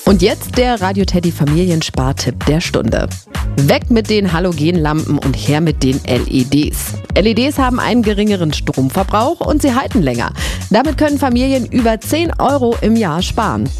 Und jetzt der Radio Teddy Familienspartipp der Stunde. Weg mit den Halogenlampen und her mit den LEDs. LEDs haben einen geringeren Stromverbrauch und sie halten länger. Damit können Familien über 10 € im Jahr sparen.